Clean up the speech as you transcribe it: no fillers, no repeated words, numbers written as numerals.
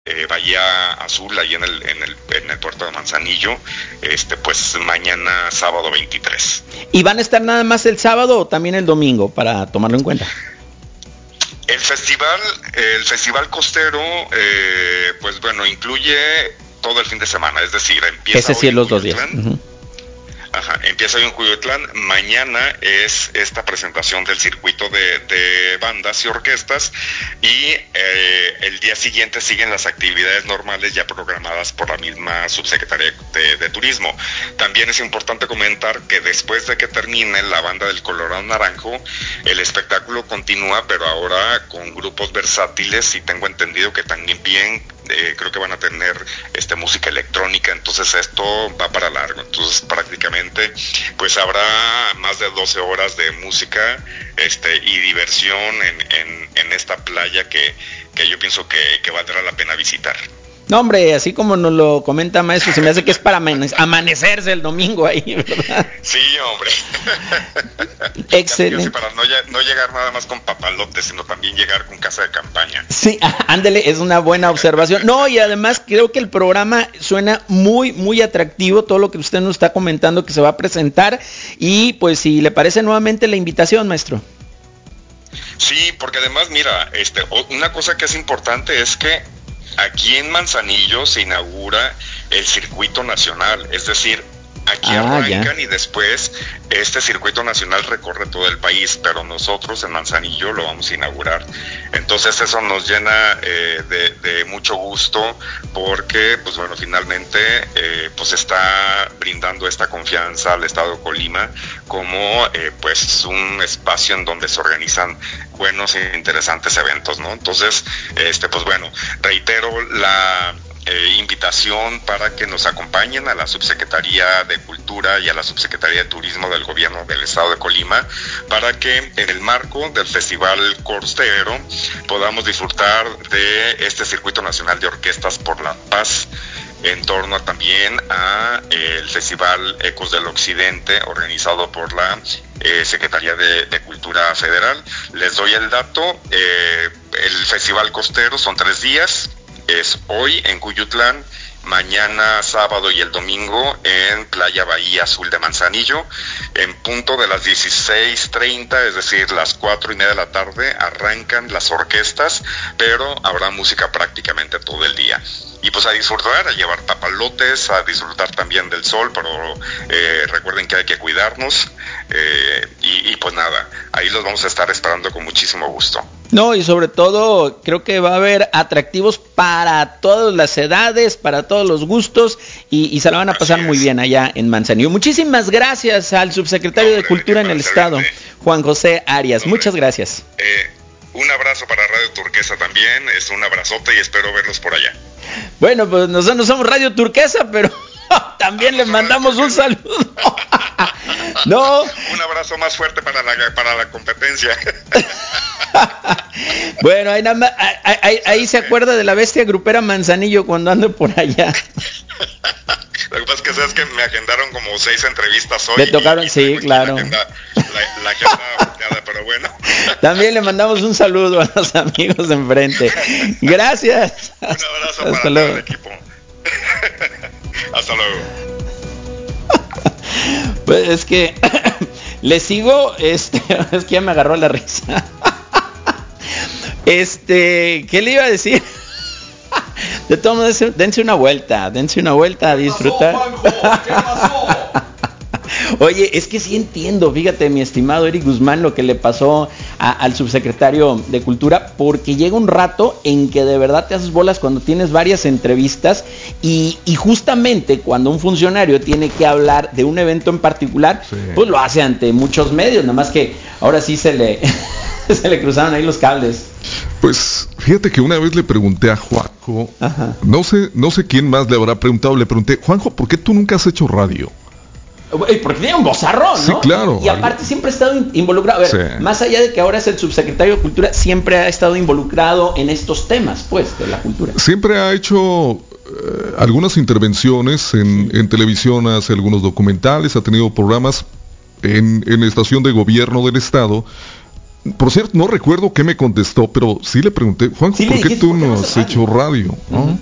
Bahía Azul, ahí en el puerto de Manzanillo, pues mañana sábado 23. ¿Y van a estar nada más el sábado o también el domingo, para tomarlo en cuenta? El festival costero, pues bueno, incluye todo el fin de semana, es decir, empieza Ese sí hoy es en los 2 días. Cuyotlán. Ajá, empieza hoy en Cuyotlán. Mañana es esta presentación del circuito de bandas y orquestas, y el día siguiente siguen las actividades normales ya programadas por la misma subsecretaría de Turismo. También es importante comentar que después de que termine la banda del Colorado Naranjo, el espectáculo continúa, pero ahora con grupos versátiles, y tengo entendido que también creo que van a tener música electrónica, entonces esto va para largo. Entonces prácticamente pues habrá más de 12 horas de música y diversión en esta playa que yo pienso que valdrá la pena visitar. No, hombre, así como nos lo comenta maestro, se me hace que es para amanecerse el domingo ahí, ¿verdad? Sí, hombre. Excelente. Casi para no llegar nada más con papalotes, sino también llegar con casa de campaña. Sí, ándele, es una buena observación. No, y además creo que el programa suena muy, muy atractivo, todo lo que usted nos está comentando que se va a presentar, y pues si le parece nuevamente la invitación, maestro. Sí, porque además, mira, una cosa que es importante es que aquí en Manzanillo se inaugura el circuito nacional, es decir, aquí arrancan y después este circuito nacional recorre todo el país, pero nosotros en Manzanillo lo vamos a inaugurar. Entonces eso nos llena de mucho gusto, porque pues bueno, finalmente pues está brindando esta confianza al Estado de Colima como pues un espacio en donde se organizan buenos e interesantes eventos, ¿no? Entonces, pues bueno, reitero la invitación para que nos acompañen a la Subsecretaría de Cultura y a la Subsecretaría de Turismo del Gobierno del Estado de Colima, para que en el marco del Festival Costero podamos disfrutar de este Circuito Nacional de Orquestas por la Paz, en torno también a el Festival Ecos del Occidente, organizado por la Secretaría de Cultura Federal. Les doy el dato: el Festival Costero son 3 días, es hoy en Cuyotlán, mañana sábado y el domingo en Playa Bahía Azul de Manzanillo. En punto de las 16:30, es decir, las 4:30 de la tarde, arrancan las orquestas, pero habrá música prácticamente todo el día. Y pues a disfrutar, a llevar papalotes, a disfrutar también del sol, pero recuerden que hay que cuidarnos, y pues nada, ahí los vamos a estar esperando con muchísimo gusto. No, y sobre todo creo que va a haber atractivos para todas las edades, para todos los gustos, y se la van a pasar muy bien allá en Manzanillo. Muchísimas gracias al subsecretario de Cultura en el Estado, Juan José Arias. Muchas gracias. Un abrazo para Radio Turquesa también, un abrazote, y espero verlos por allá. Bueno, pues nosotros no somos Radio Turquesa, pero también le mandamos un saludo. No. Un abrazo más fuerte para la competencia. Bueno, ahí se acuerda de la bestia grupera Manzanillo cuando ando por allá. Lo que pasa es que sabes que me agendaron como 6 entrevistas hoy. Le tocaron, sí, claro. La agenda volteada, pero bueno. También le mandamos un saludo a los amigos de enfrente. Gracias. Un abrazo para todo el equipo. Hasta luego. Pues es que le sigo, es que ya me agarró la risa. ¿Qué le iba a decir? De todos modos, dense una vuelta a disfrutar. ¿Qué pasó? Oye, es que sí entiendo, fíjate, mi estimado Eric Guzmán, lo que le pasó al subsecretario de Cultura, porque llega un rato en que de verdad te haces bolas cuando tienes varias entrevistas, y justamente cuando un funcionario tiene que hablar de un evento en particular, sí, pues lo hace ante muchos medios, nada más que ahora sí se le cruzaron ahí los cables. Pues fíjate que una vez le pregunté a Juanjo, no sé quién más le habrá preguntado, le pregunté: Juanjo, ¿por qué tú nunca has hecho radio? Porque tiene un vozarrón, ¿no? Sí, claro. Y aparte siempre ha estado involucrado. A ver, sí, más allá de que ahora es el subsecretario de Cultura, siempre ha estado involucrado en estos temas, pues, de la cultura. Siempre ha hecho algunas intervenciones en televisión, hace algunos documentales, ha tenido programas en estación de gobierno del estado, por cierto, no recuerdo qué me contestó, pero sí le pregunté, Juanjo, ¿por qué tú no has hecho radio? ¿No?